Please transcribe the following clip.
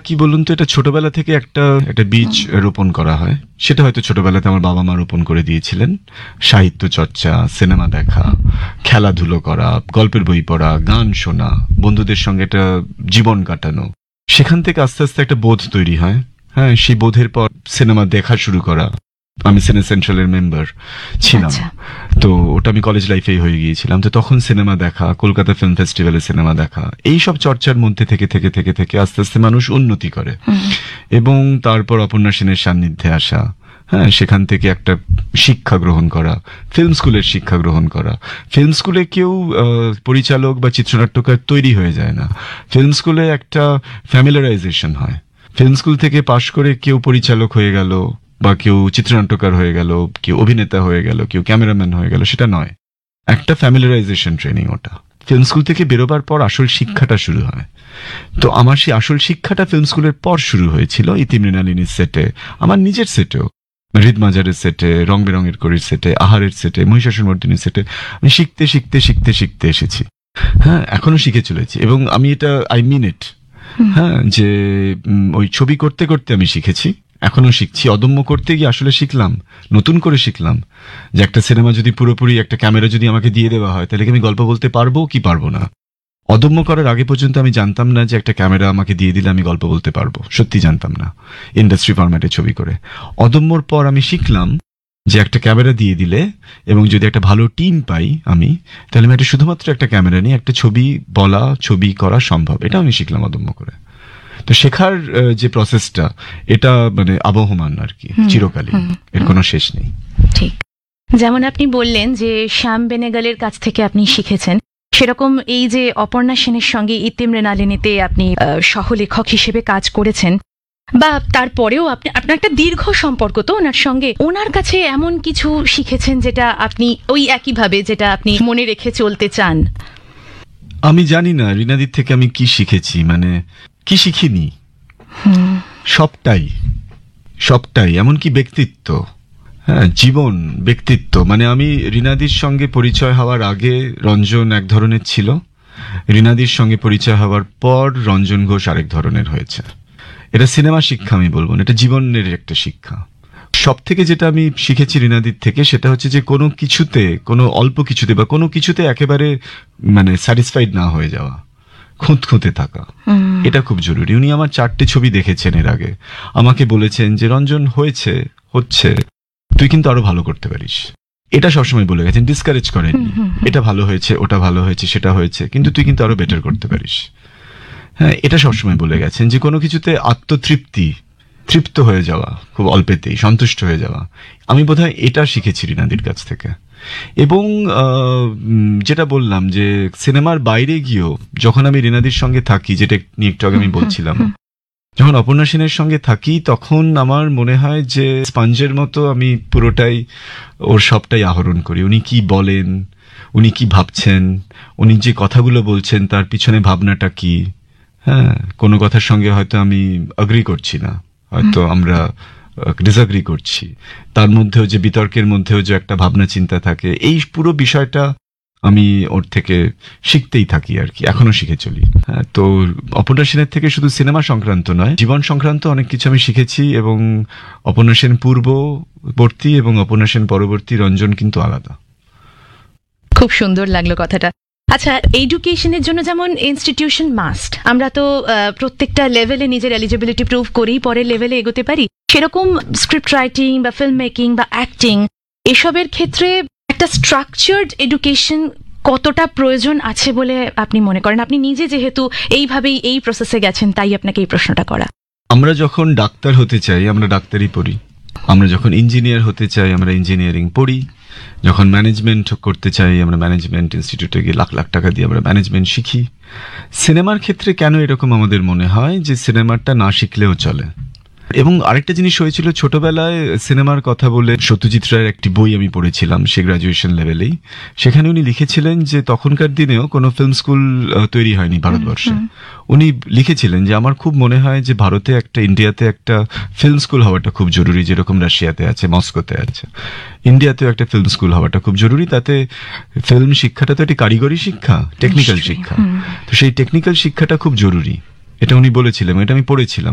কি বলুন তো, এটা ছোটবেলা থেকে একটা বীজ রোপণ করা হয়। সেটা হয়তো ছোটবেলাতে আমার বাবা মা রোপণ করে দিয়েছিলেন। সাহিত্য চর্চা, সিনেমা দেখা, খেলাধুলো করা, গল্পের বই পড়া, গান শোনা, বন্ধুদের সঙ্গে একটা জীবন কাটানো, সেখান থেকে আস্তে আস্তে একটা বোধ তৈরি হয়। হ্যাঁ, সেই বোধের পর সিনেমা দেখা শুরু করা। আমি সিনে সেন্ট্রালের মেম্বার ছিলাম, তো ওটা আমি কলেজ লাইফেই হয়ে গিয়েছিলাম। তো তখন সিনেমা দেখা, কলকাতা ফিল্ম ফেস্টিভ্যালে সিনেমা দেখা, এই সব চর্চার মধ্যে থেকে থেকে থেকে থেকে আস্তে আস্তে মানুষ উন্নতি করে এবং তারপর অপর্ণা সেনের সান্নিধ্যে আসা। হ্যাঁ, সেখান থেকে একটা শিক্ষা গ্রহণ করা, ফিল্ম স্কুলের শিক্ষা গ্রহণ করা। ফিল্ম স্কুলে কেউ পরিচালক বা চিত্রনাট্যকার তৈরি হয়ে যায় না। ফিল্ম স্কুলে একটা ফ্যামিলারাইজেশন হয়। ফিল্ম স্কুল থেকে পাশ করে কেউ পরিচালক হয়ে গেল, বা কেউ চিত্রনাট্যকার হয়ে গেল, কেউ অভিনেতা হয়ে গেল, কেউ ক্যামেরাম্যান হয়ে গেল, সেটা নয়। একটা ফ্যামিলারাইজেশন ট্রেনিং ওটা। ফিল্ম স্কুল থেকে বেরোবার পর আসল শিক্ষাটা শুরু হয়। তো আমার সেই আসল শিক্ষাটা ফিল্ম স্কুলের পর শুরু হয়েছিল ইতি মৃণালিনীর সেটে, আমার নিজের সেটেও, হৃদমাজারের সেটে, রং বেরঙের করির সেটে, আহারের সেটে, মহিষাসুর মর্দিনীর সেটে। আমি শিখতে শিখতে শিখতে শিখতে এসেছি। হ্যাঁ, এখনো শিখে চলেছি এবং আমি এটা আই মিন ইট। হ্যাঁ, যে ওই ছবি করতে করতে আমি শিখেছি, এখনো শিখছি। অদম্য করতে গিয়ে আসলে শিখলাম, নতুন করে শিখলাম যে একটা সিনেমা যদি পুরোপুরি একটা ক্যামেরা যদি আমাকে দিয়ে দেওয়া হয়, তাহলে কি আমি গল্প বলতে পারবো কি পারবো না। অদম্য করার আগে পর্যন্ত আমি জানতাম না যে একটা ক্যামেরা আমাকে দিয়ে দিলে আমি গল্প বলতে পারবো, সত্যি জানতাম না, ইন্ডাস্ট্রি ফরম্যাটে ছবি করে। অদম্যর পর আমি শিখলাম যে একটা ক্যামেরা দিয়ে দিলে এবং যদি একটা ভালো টিম পাই আমি, তাহলে আমি একটা শুধুমাত্র একটা ক্যামেরা নিয়ে একটা ছবি বলা, ছবি করা সম্ভব। এটা আমি শিখলাম অদম্য করে। তো শেখার যে প্রসেসটা, এটা মানে আবহমান আর কি, চিরকালীন, এর কোনো শেষ নেই। ঠিক যেমন আপনি বললেন যে শ্যাম বেনেগালের কাছ থেকে আপনি শিখেছেন, সেরকম এই যে অপর্ণা সেনের সঙ্গে ইতি মৃণালিনীতে আপনি সহলেখক হিসেবে কাজ করেছেন, বা তারপরেও আপনার একটা দীর্ঘ সম্পর্ক তো ওনার সঙ্গে, ওনার কাছে এমন কিছু শিখেছেন যেটা আপনি ওই একইভাবে যেটা আপনি মনে রেখে চলতে চান? আমি জানি না রিনাদির থেকে আমি কি শিখেছি, মানে কি শিখিনি, সবটাই এমনকি ব্যক্তিত্ব, হ্যাঁ, জীবন, ব্যক্তিত্ব। মানে আমি রিনাদির সঙ্গে পরিচয় হওয়ার আগে রঞ্জন এক ধরনের ছিল, রিনাদির সঙ্গে পরিচয় হওয়ার পর রঞ্জন ঘোষ আরেক ধরনের হয়েছে। এটা সিনেমা শিক্ষা আমি বলবো না, এটা জীবনের একটা শিক্ষা। সব থেকে যেটা আমি শিখেছি রিনাদির থেকে, সেটা হচ্ছে যে কোনো কিছুতে, কোনো অল্প কিছুতে বা কোনো কিছুতে একেবারে মানে স্যাটিসফাইড না হয়ে যাওয়া, খুঁতখুঁতে থাকা, এটা খুব জরুরি। উনি আমার 4টে ছবি দেখেছেন এর আগে, আমাকে বলেছেন যে রঞ্জন হচ্ছে, তুই কিন্তু আরো ভালো করতে পারিস। এটা সবসময় বলে গেছেন, ডিসকারেজ করেননি। এটা ভালো হয়েছে, ওটা ভালো হয়েছে, সেটা হয়েছে, কিন্তু তুই কিন্তু আরো বেটার করতে পারিস। হ্যাঁ, এটা সবসময় বলে গেছেন যে কোনো কিছুতে তৃপ্ত হয়ে যাওয়া, খুব অল্পেতেই সন্তুষ্ট হয়ে যাওয়া। আমি বোধহয় এটা শিখেছি রিনাদির কাছ থেকে। এবং যেটা বললাম যে সিনেমার বাইরে গিয়েও যখন আমি রিনাদির সঙ্গে থাকি, যেটা নিয়ে একটু আগে আমি বলছিলাম, যখন অপর্ণা সেনের সঙ্গে থাকি, তখন আমার মনে হয় যে স্পঞ্জের মতো আমি পুরোটাই ওর সবটাই আহরণ করি। উনি কি বলেন, উনি কি ভাবছেন, উনি যে কথাগুলো বলছেন তার পিছনে ভাবনাটা কি। হ্যাঁ, কোনো কথার সঙ্গে হয়তো আমি এগ্রি করছি না, হয়তো আমরা ডিসএগ্রি করছি, তার মধ্যেও যে বিতর্কের মধ্যেও যে একটা ভাবনা চিন্তা থাকে, এই পুরো বিষয়টা আমি ওর থেকে শিখতেই থাকি আর কি, এখনো শিখে চলি। হ্যাঁ, তো অপর্ণা সেনের থেকে শুধু সিনেমা সংক্রান্ত নয়, জীবন সংক্রান্ত অনেক কিছু আমি শিখেছি। এবং অপর্ণা সেন পূর্ববর্তী এবং অপর্ণা সেন পরবর্তী রঞ্জন কিন্তু আলাদা। খুব সুন্দর লাগলো কথাটা। আচ্ছা, এডুকেশনের জন্য যেমন ইনস্টিটিউশন মাস্ট, আমরা তো প্রত্যেকটা লেভেলে নিজের এলিজিবিলিটি প্রুভ করেই পরের লেভেলে এগোতে পারি, সেরকম স্ক্রিপ্ট রাইটিং বা ফিল্ম মেকিং বা অ্যাক্টিং, এসবের ক্ষেত্রে একটা স্ট্রাকচার্ড এডুকেশন কতটা প্রয়োজন আছে বলে আপনি মনে করেন? আপনি নিজে যেহেতু এইভাবেই এই প্রসেসে গেছেন, তাই আপনাকে এই প্রশ্নটা করা। আমরা যখন ডাক্তার হতে চাই আমরা ডাক্তারি পড়ি, আমরা যখন ইঞ্জিনিয়ার হতে চাই আমরা ইঞ্জিনিয়ারিং পড়ি, যখন ম্যানেজমেন্ট করতে চাই আমরা ম্যানেজমেন্ট ইনস্টিটিউটে গিয়ে লাখ লাখ টাকা দিয়ে আমরা ম্যানেজমেন্ট শিখি। সিনেমার ক্ষেত্রে কেন এরকম আমাদের মনে হয় যে সিনেমাটা না শিখলেও চলে? এবং আরেকটা জিনিস হয়েছিল, ছোটবেলায় সিনেমার কথা বলে সত্যজিৎ রায়ের একটি বই আমি পড়েছিলাম, সে গ্রাজুয়েশন লেভেলেই। সেখানে উনি লিখেছিলেন যে তখনকার দিনেও কোনো ফিল্ম স্কুল তৈরি হয়নি ভারতবর্ষে। উনি লিখেছিলেন যে আমার খুব মনে হয় যে ভারতে ইন্ডিয়াতে একটা ফিল্ম স্কুল হওয়াটা খুব জরুরি, যেরকম রাশিয়াতে আছে, মস্কোতে আছে, ইন্ডিয়াতেও একটা ফিল্ম স্কুল হওয়াটা খুব জরুরি। তাতে ফিল্ম শিক্ষাটা তো একটি কারিগরি শিক্ষা, টেকনিক্যাল শিক্ষা, তো সেই টেকনিক্যাল শিক্ষাটা খুব জরুরি, এটা উনি বলেছিলেন, এটা আমি পড়েছিলাম।